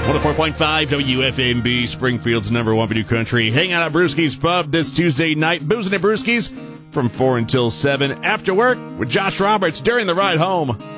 104.5 WFMB, Springfield's number one Purdue country. Hang out at Brewski's Pub this Tuesday night. Boozing at Brewski's from 4 until 7 after work with Josh Roberts during the ride home.